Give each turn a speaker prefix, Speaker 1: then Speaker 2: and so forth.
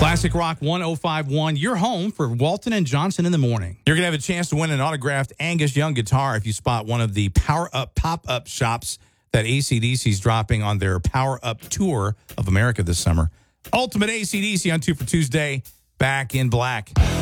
Speaker 1: Classic Rock 105.1, your home for Walton and Johnson in the morning.
Speaker 2: You're going to have a chance to win an autographed Angus Young guitar if you spot one of the Power Up pop-up shops that AC/DC is dropping on their Power Up Tour of America this summer. Ultimate AC/DC on 2 for Tuesday, Back in Black.